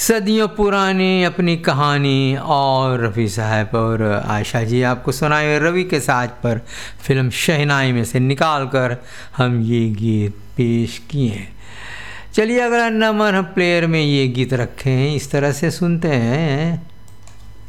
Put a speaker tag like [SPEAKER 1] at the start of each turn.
[SPEAKER 1] सदियों पुरानी अपनी कहानी और रफ़ी साहब और आयशा जी आपको सुनाए रवि के साज पर फिल्म शहनाई में से निकाल कर हम ये गीत पेश किए। चलिए अगला नंबर हम प्लेयर में ये गीत रखे हैं, इस तरह से सुनते हैं।